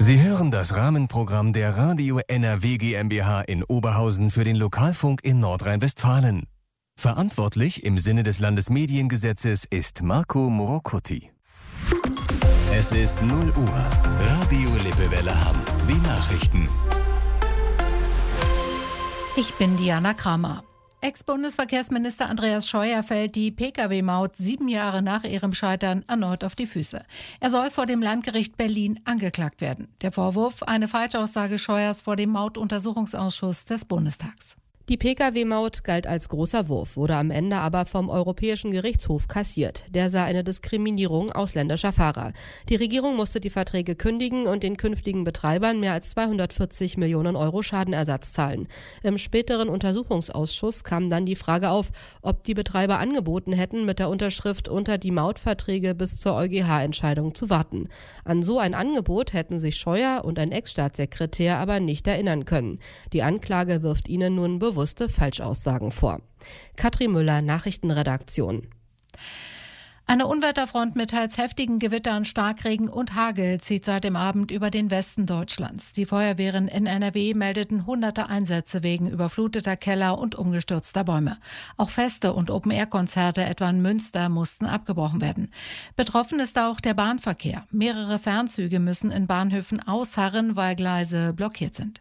Sie hören das Rahmenprogramm der Radio NRW GmbH in Oberhausen für den Lokalfunk in Nordrhein-Westfalen. Verantwortlich im Sinne des Landesmediengesetzes ist Marco Morocuti. Es ist 0 Uhr. Radio Lippewelle Hamm. Die Nachrichten. Ich bin Diana Kramer. Ex-Bundesverkehrsminister Andreas Scheuer fällt die Pkw-Maut 7 Jahre nach ihrem Scheitern erneut auf die Füße. Er soll vor dem Landgericht Berlin angeklagt werden. Der Vorwurf: eine Falschaussage Scheuers vor dem Mautuntersuchungsausschuss des Bundestags. Die Pkw-Maut galt als großer Wurf, wurde am Ende aber vom Europäischen Gerichtshof kassiert. Der sah eine Diskriminierung ausländischer Fahrer. Die Regierung musste die Verträge kündigen und den künftigen Betreibern mehr als 240 Millionen Euro Schadenersatz zahlen. Im späteren Untersuchungsausschuss kam dann die Frage auf, ob die Betreiber angeboten hätten, mit der Unterschrift unter die Mautverträge bis zur EuGH-Entscheidung zu warten. An so ein Angebot hätten sich Scheuer und ein Ex-Staatssekretär aber nicht erinnern können. Die Anklage wirft ihnen nun bewusste Falschaussagen vor. Katrin Müller, Nachrichtenredaktion. Eine Unwetterfront mit teils heftigen Gewittern, Starkregen und Hagel zieht seit dem Abend über den Westen Deutschlands. Die Feuerwehren in NRW meldeten hunderte Einsätze wegen überfluteter Keller und umgestürzter Bäume. Auch Feste und Open-Air-Konzerte etwa in Münster mussten abgebrochen werden. Betroffen ist auch der Bahnverkehr. Mehrere Fernzüge müssen in Bahnhöfen ausharren, weil Gleise blockiert sind.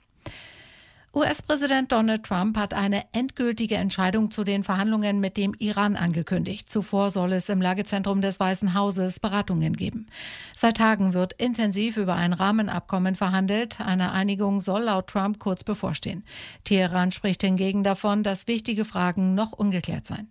US-Präsident Donald Trump hat eine endgültige Entscheidung zu den Verhandlungen mit dem Iran angekündigt. Zuvor soll es im Lagezentrum des Weißen Hauses Beratungen geben. Seit Tagen wird intensiv über ein Rahmenabkommen verhandelt. Eine Einigung soll laut Trump kurz bevorstehen. Teheran spricht hingegen davon, dass wichtige Fragen noch ungeklärt seien.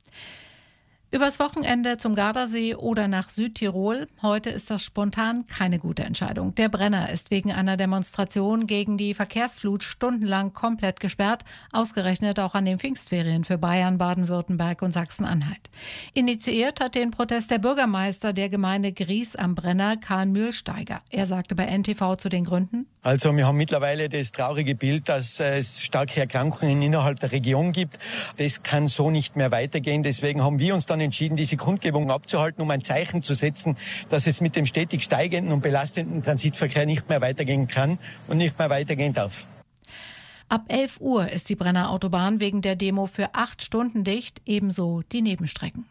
Übers Wochenende zum Gardasee oder nach Südtirol. Heute ist das spontan keine gute Entscheidung. Der Brenner ist wegen einer Demonstration gegen die Verkehrsflut stundenlang komplett gesperrt. Ausgerechnet auch an den Pfingstferien für Bayern, Baden-Württemberg und Sachsen-Anhalt. Initiiert hat den Protest der Bürgermeister der Gemeinde Gries am Brenner, Karl Mühlsteiger. Er sagte bei NTV zu den Gründen: Also wir haben mittlerweile das traurige Bild, dass es starke Erkrankungen innerhalb der Region gibt. Das kann so nicht mehr weitergehen. Deswegen haben wir uns dann entschieden, diese Kundgebung abzuhalten, um ein Zeichen zu setzen, dass es mit dem stetig steigenden und belastenden Transitverkehr nicht mehr weitergehen kann und nicht mehr weitergehen darf. Ab 11 Uhr ist die Brenner Autobahn wegen der Demo für 8 Stunden dicht, ebenso die Nebenstrecken.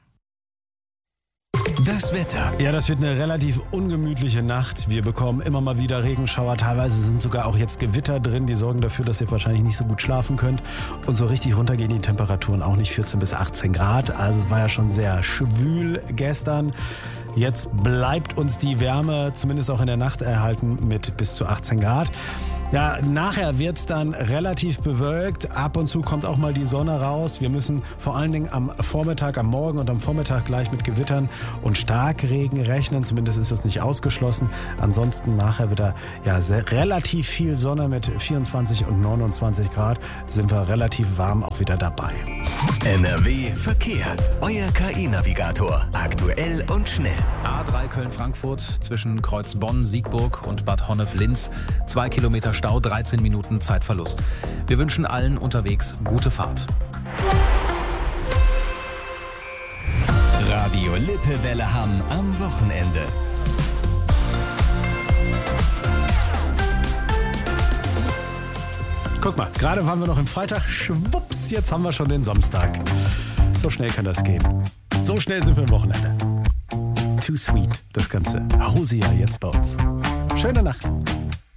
Das Wetter. Ja, das wird eine relativ ungemütliche Nacht. Wir bekommen immer mal wieder Regenschauer. Teilweise sind sogar auch jetzt Gewitter drin. Die sorgen dafür, dass ihr wahrscheinlich nicht so gut schlafen könnt. Und so richtig runter gehen die Temperaturen auch nicht, 14 bis 18 Grad. Also es war ja schon sehr schwül gestern. Jetzt bleibt uns die Wärme zumindest auch in der Nacht erhalten mit bis zu 18 Grad. Ja, nachher wird es dann relativ bewölkt. Ab und zu kommt auch mal die Sonne raus. Wir müssen vor allen Dingen am Vormittag, am Morgen und am Vormittag gleich mit Gewittern und Starkregen rechnen. Zumindest ist das nicht ausgeschlossen. Ansonsten nachher wieder relativ viel Sonne mit 24 und 29 Grad. Sind wir relativ warm auch wieder dabei. NRW Verkehr. Euer KI-Navigator. Aktuell und schnell. A3 Köln-Frankfurt zwischen Kreuzbonn, Siegburg und Bad Honnef-Linz. 2 Kilometer Stau, 13 Minuten Zeitverlust. Wir wünschen allen unterwegs gute Fahrt. Radio Lippewelle Hamm am Wochenende. Guck mal, gerade waren wir noch im Freitag. Schwupps, jetzt haben wir schon den Samstag. So schnell kann das gehen. So schnell sind wir im Wochenende. Too sweet, das Ganze. Hausia jetzt bei uns. Schöne Nacht.